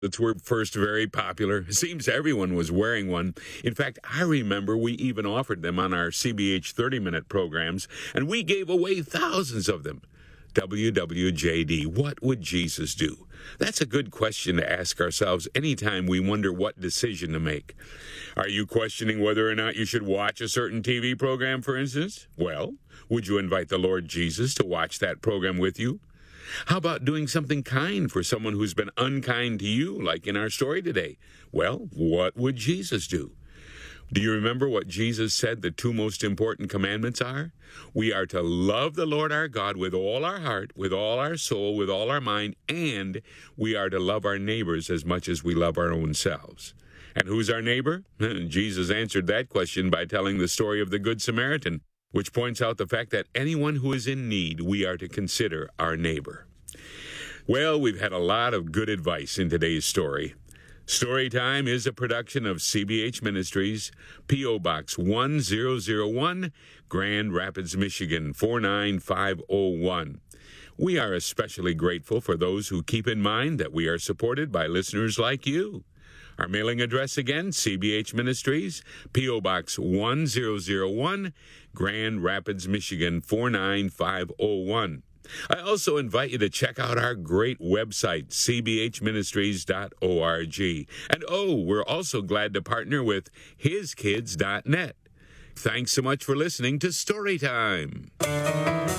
It's were first very popular. It seems everyone was wearing one. In fact, I remember we even offered them on our CBH 30-minute programs, and we gave away thousands of them. WWJD, what would Jesus do? That's a good question to ask ourselves anytime we wonder what decision to make. Are you questioning whether or not you should watch a certain TV program, for instance? Well, would you invite the Lord Jesus to watch that program with you? How about doing something kind for someone who's been unkind to you, like in our story today? Well, what would Jesus do? Do you remember what Jesus said the two most important commandments are? We are to love the Lord our God with all our heart, with all our soul, with all our mind, and we are to love our neighbors as much as we love our own selves. And who's our neighbor? Jesus answered that question by telling the story of the Good Samaritan, which points out the fact that anyone who is in need, we are to consider our neighbor. Well, we've had a lot of good advice in today's story. Storytime is a production of CBH Ministries, P.O. Box 1001, Grand Rapids, Michigan 49501. We are especially grateful for those who keep in mind that we are supported by listeners like you. Our mailing address again, CBH Ministries, P.O. Box 1001, Grand Rapids, Michigan 49501. I also invite you to check out our great website, cbhministries.org. And we're also glad to partner with hiskids.net. Thanks so much for listening to Storytime.